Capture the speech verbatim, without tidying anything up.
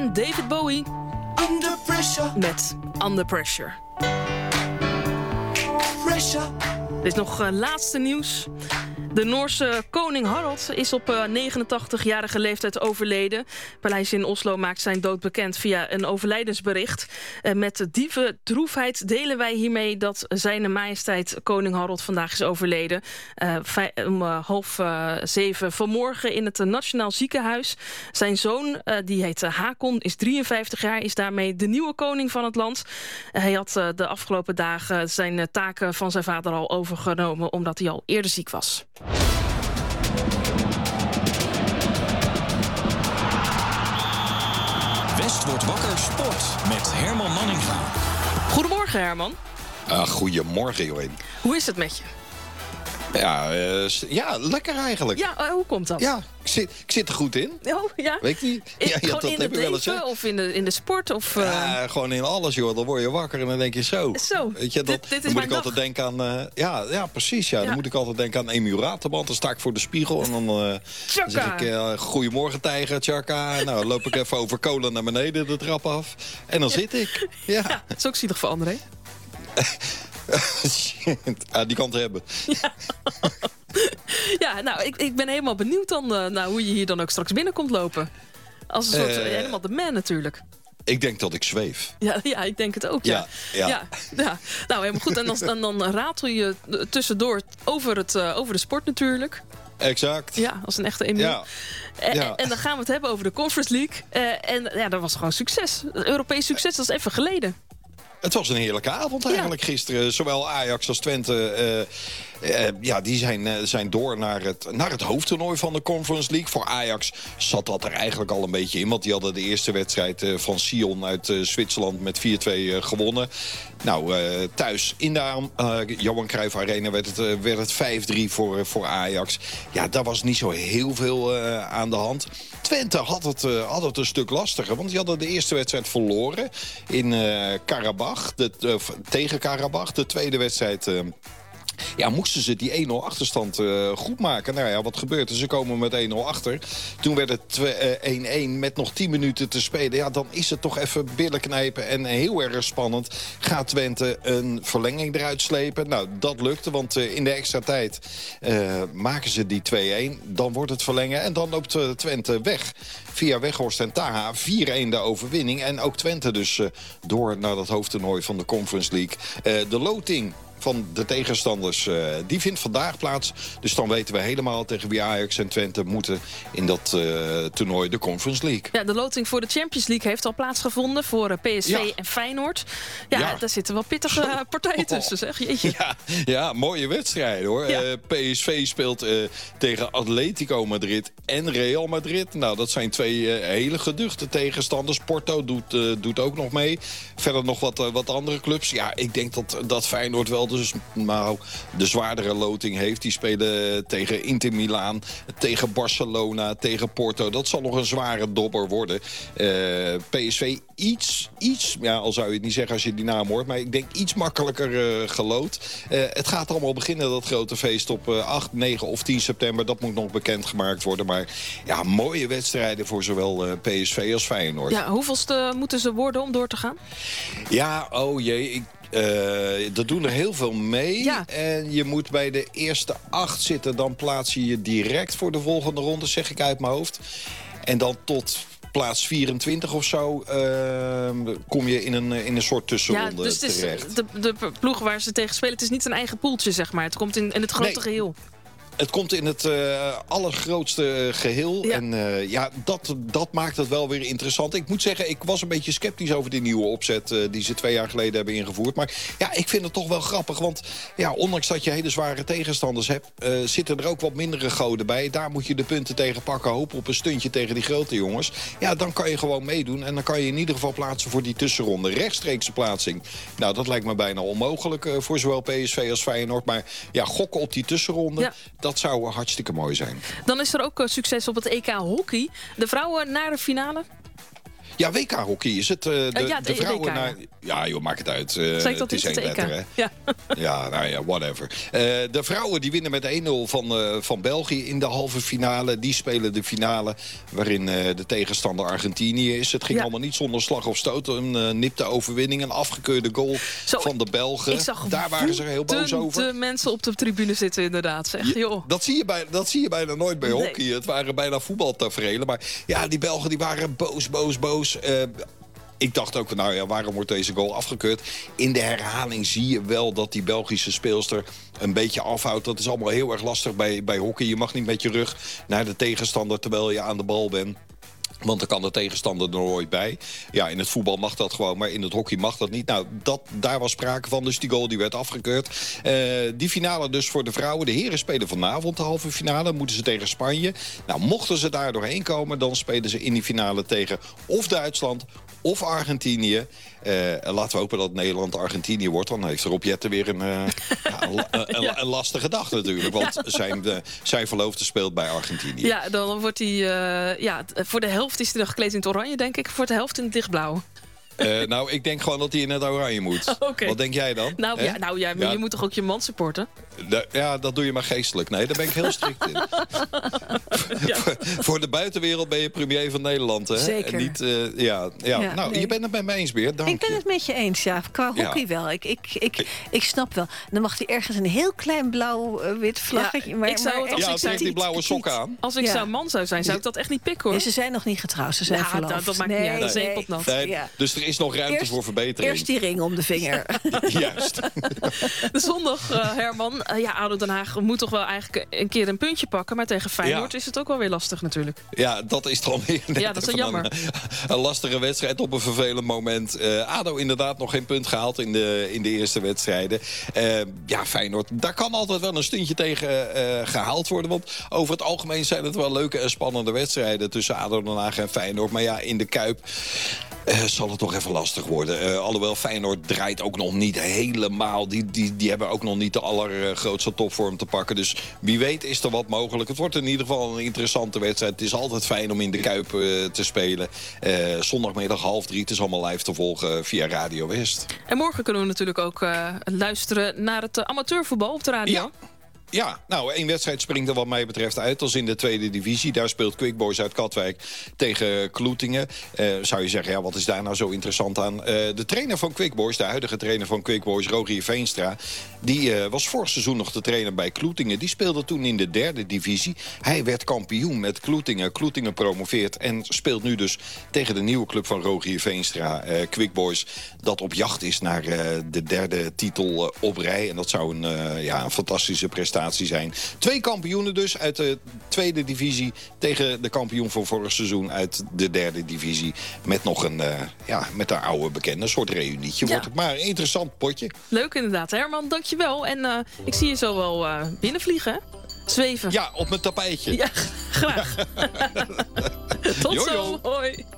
en David Bowie. Under pressure. Met Under Pressure. Pressure. Dit is nog uh, laatste nieuws. De Noorse koning Harald is op uh, negenentachtigjarige leeftijd overleden. Paleis in Oslo maakt zijn dood bekend via een overlijdensbericht. Uh, met diepe droefheid delen wij hiermee dat zijn majesteit koning Harald vandaag is overleden. Uh, vij- om uh, half uh, zeven vanmorgen in het uh, Nationaal Ziekenhuis. Zijn zoon, uh, die heet uh, Hakon, is drieënvijftig jaar, is daarmee de nieuwe koning van het land. Uh, hij had uh, de afgelopen dagen zijn uh, taken van zijn vader al overgenomen, omdat hij al eerder ziek was. West wordt wakker sport met Herman Manninga. Goedemorgen, Herman. Uh, goedemorgen, Joël. Hoe is het met je? Ja, uh, ja, lekker eigenlijk. Ja, uh, hoe komt dat? Ja, ik zit, ik zit er goed in. Oh, ja. Weet je niet? In, Ja, ja, gewoon dat in heb het ik wel eens, leven hè? of in de, in de sport? Of, uh... Ja, gewoon in alles, joh. Dan word je wakker en dan denk je zo. Zo, Weet je, dat, dit, dit is dan moet mijn ik altijd dag. denken aan... Uh, ja, ja, precies. Ja. Ja. Dan moet ik altijd denken aan Emu Raterband. Dan sta ik voor de spiegel en dan, uh, dan zeg ik... Uh, goedemorgen, tijger, tjaka. Nou, dan loop ik even over kolen naar beneden de trap af. En dan zit ik. Ja. Ja, dat is ook zielig voor André. Shit. Ah, die kan het hebben. Ja, ja nou, ik, ik ben helemaal benieuwd dan uh, nou, hoe je hier dan ook straks binnenkomt lopen. Als een soort, uh, Uh, helemaal de man natuurlijk. Ik denk dat ik zweef. Ja, ja, ik denk het ook, ja. Ja, ja. ja, ja. Nou, helemaal goed. En dan, dan, dan ratel je tussendoor over, het, uh, over de sport natuurlijk. Exact. Ja, als een echte Emiel. Ja. En, Ja. en dan gaan we het hebben over de Conference League. Uh, en ja, dat was gewoon succes. Europees succes, dat is even geleden. Het was een heerlijke avond eigenlijk ja. gisteren. Zowel Ajax als Twente uh, uh, ja, die zijn, uh, zijn door naar het, naar het hoofdtoernooi van de Conference League. Voor Ajax zat dat er eigenlijk al een beetje in. Want die hadden de eerste wedstrijd uh, van Sion uit uh, Zwitserland met vier twee uh, gewonnen. Nou, uh, thuis in de uh, Johan Cruijff Arena werd het, uh, werd het vijf drie voor, uh, voor Ajax. Ja, daar was niet zo heel veel uh, aan de hand. Twente had het, uh, had het een stuk lastiger. Want die hadden de eerste wedstrijd verloren in uh, Karabach. De, uh, tegen Karabach. De tweede wedstrijd... Uh, Ja, moesten ze die één nul achterstand uh, goed maken. Nou ja, wat gebeurt er? Ze komen met één nul achter. Toen werd het één één met nog tien minuten te spelen. Ja, dan is het toch even billen knijpen. En heel erg spannend. Gaat Twente een verlenging eruit slepen? Nou, dat lukte, want uh, in de extra tijd uh, maken ze die twee één. Dan wordt het verlengen en dan loopt uh, Twente weg. Via Weghorst en Taha. vier één de overwinning. En ook Twente dus uh, door naar dat hoofdtoernooi van de Conference League. Uh, de loting van de tegenstanders, uh, die vindt vandaag plaats. Dus dan weten we helemaal tegen wie Ajax en Twente moeten in dat uh, toernooi, de Conference League. Ja, de loting voor de Champions League heeft al plaatsgevonden voor uh, P S V ja. en Feyenoord. Ja, ja, daar zitten wel pittige uh, partijen tussen, zeg. Jeetje. Ja, ja, mooie wedstrijden, hoor. Ja. Uh, P S V speelt uh, tegen Atletico Madrid en Real Madrid. Nou, dat zijn twee uh, hele geduchte tegenstanders. Porto doet, uh, doet ook nog mee. Verder nog wat, uh, wat andere clubs. Ja, ik denk dat, dat Feyenoord wel dus nou, de zwaardere loting heeft. Die spelen tegen Inter Milaan, tegen Barcelona, tegen Porto. Dat zal nog een zware dobber worden. Uh, P S V iets, iets, ja, al zou je het niet zeggen als je die naam hoort, maar ik denk iets makkelijker uh, gelood. Uh, het gaat allemaal beginnen, dat grote feest, op uh, acht, negen of tien september. Dat moet nog bekendgemaakt worden. Maar ja, mooie wedstrijden voor zowel uh, P S V als Feyenoord. Ja, hoeveelste moeten ze worden om door te gaan? Ja, oh jee, ik Uh, er doen er heel veel mee. Ja. En je moet bij de eerste acht zitten. Dan plaats je je direct voor de volgende ronde, zeg ik uit mijn hoofd. En dan tot plaats vierentwintig of zo uh, kom je in een, in een soort tussenronde ja, dus het is terecht. De, de ploeg waar ze tegen spelen, het is niet een eigen poeltje, zeg maar. Het komt in, in het grote nee. geheel. Het komt in het uh, allergrootste geheel. Ja. En uh, ja, dat, dat maakt het wel weer interessant. Ik moet zeggen, ik was een beetje sceptisch over die nieuwe opzet uh, die ze twee jaar geleden hebben ingevoerd. Maar ja, ik vind het toch wel grappig. Want ja, ondanks dat je hele zware tegenstanders hebt, uh, zitten er ook wat mindere goden bij. Daar moet je de punten tegen pakken. Hopen op een stuntje tegen die grote jongens. Ja, dan kan je gewoon meedoen. En dan kan je in ieder geval plaatsen voor die tussenronde. Rechtstreekse plaatsing. Nou, dat lijkt me bijna onmogelijk uh, voor zowel P S V als Feyenoord. Maar ja, gokken op die tussenronde, ja. Dat zou hartstikke mooi zijn. Dan is er ook uh, succes op het E K hockey. De vrouwen naar de finale? Ja, W K-hockey is het. Uh, de, uh, ja, de, de vrouwen W K, naar... Ja, joh, maak het uit. Uh, Zeg ik dat het is één letter, hè? Ja. Ja, nou ja, whatever. Uh, de vrouwen die winnen met één nul van, uh, van België in de halve finale. Die spelen de finale waarin uh, de tegenstander Argentinië is. Het ging ja. allemaal niet zonder slag of stoot. Een uh, nipte overwinning, een afgekeurde goal Zo, van de Belgen. Ik zag Daar waren ze heel boos over. De mensen op de tribune zitten inderdaad. Zeg, ja, joh. Dat, zie je bij, dat zie je bijna nooit bij Nee. hockey. Het waren bijna voetbaltaferelen. Maar ja, die Belgen die waren boos, boos, boos. Uh, Ik dacht ook, nou ja, waarom wordt deze goal afgekeurd? In de herhaling zie je wel dat die Belgische speelster een beetje afhoudt. Dat is allemaal heel erg lastig bij, bij hockey. Je mag niet met je rug naar de tegenstander terwijl je aan de bal bent. Want dan kan de tegenstander er nooit bij. Ja, in het voetbal mag dat gewoon, maar in het hockey mag dat niet. Nou, dat, daar was sprake van, dus die goal die werd afgekeurd. Uh, die finale dus voor de vrouwen. De heren spelen vanavond de halve finale. Moeten ze tegen Spanje. Nou, mochten ze daar doorheen komen, dan spelen ze in die finale tegen of Duitsland of Argentinië. Uh, laten we hopen dat Nederland Argentinië wordt. Dan heeft Rob Jetten weer een, uh, ja, een, een, een, een lastige dag natuurlijk. Want ja. zijn, de, zijn verloofde speelt bij Argentinië. Ja, dan wordt hij... Uh, ja, voor de helft is hij dan gekleed in het oranje, denk ik. Voor de helft in het lichtblauw. Uh, nou, ik denk gewoon dat hij in het oranje moet. Okay. Wat denk jij dan? Nou, ja, nou ja, ja, je moet toch ook je man supporten? De, ja, dat doe je maar geestelijk. Nee, daar ben ik heel strikt in. ja. voor, voor de buitenwereld ben je premier van Nederland, hè? Zeker. En niet, uh, ja, ja. ja, nou, nee. Je bent het met me eens, Beer. Dank ik ben je. het met je eens, ja. Qua hockey ja. wel. Ik, ik, ik, ik snap wel. Dan mag hij ergens een heel klein blauw-wit vlaggetje... Ja, maar, ik zou het, maar, als ja, ik zou die blauwe sok aan. Als ik ja. zou man zou zijn, zou ik dat echt niet pikken, hoor. Nee, ze zijn nog niet getrouwd, ze zijn ja, verloofd. Dat, dat maakt nee, niet uit, dat nee, is één pot nat. Nee, ja. Dus er is nog ruimte eerst, voor verbetering. Eerst die ring om de vinger. Juist. De zondag, uh, Herman. Uh, ja, ADO Den Haag moet toch wel eigenlijk een keer een puntje pakken. Maar tegen Feyenoord ja. is het ook wel weer lastig natuurlijk. Ja, dat is dan weer net ja, dat is jammer. Een, een lastige wedstrijd op een vervelend moment. Uh, ADO inderdaad nog geen punt gehaald in de, in de eerste wedstrijden. Uh, ja, Feyenoord, daar kan altijd wel een stuntje tegen uh, gehaald worden. Want over het algemeen zijn het wel leuke en spannende wedstrijden tussen ADO Den Haag en Feyenoord. Maar ja, in de Kuip Uh, zal het toch even lastig worden. Uh, alhoewel Feyenoord draait ook nog niet helemaal. Die, die, die hebben ook nog niet de allergrootste topvorm te pakken. Dus wie weet is er wat mogelijk. Het wordt in ieder geval een interessante wedstrijd. Het is altijd fijn om in de Kuip uh, te spelen. Uh, zondagmiddag half drie. Het is allemaal live te volgen via Radio West. En morgen kunnen we natuurlijk ook uh, luisteren naar het uh, amateurvoetbal op de radio. Ja. Ja, nou, één wedstrijd springt er wat mij betreft uit. Als in de tweede divisie. Daar speelt Quick Boys uit Katwijk tegen Kloetingen. Uh, zou je zeggen, ja, wat is daar nou zo interessant aan? Uh, de trainer van Quick Boys, de huidige trainer van Quick Boys, Rogier Veenstra, die uh, was vorig seizoen nog de trainer bij Kloetingen. Die speelde toen in de derde divisie. Hij werd kampioen met Kloetingen. Kloetingen promoveert en speelt nu dus tegen de nieuwe club van Rogier Veenstra, uh, Quick Boys, dat op jacht is naar uh, de derde titel uh, op rij. En dat zou een, uh, ja, een fantastische prestatie zijn. Twee kampioenen dus uit de tweede divisie tegen de kampioen van vorig seizoen uit de derde divisie. Met nog een, uh, ja, met haar oude bekende, een soort reunietje. Ja. Wordt het maar een interessant potje. Leuk inderdaad. Herman, dankjewel. En uh, ik zie je zo wel uh, binnenvliegen, hè? Zweven. Ja, op mijn tapijtje. Ja, graag. Tot Jojo. zo. Hoi.